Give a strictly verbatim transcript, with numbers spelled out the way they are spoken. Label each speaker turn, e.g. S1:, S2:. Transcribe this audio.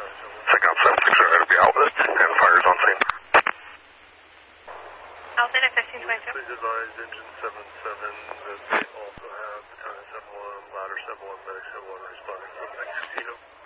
S1: Second out seven six zero to be outlet and fires on scene.
S2: Outlet at fifteen twenty-two.
S3: Please advise engine seven seven that they also have battalion seven one, ladder seven one, medic seven one responding from next to you.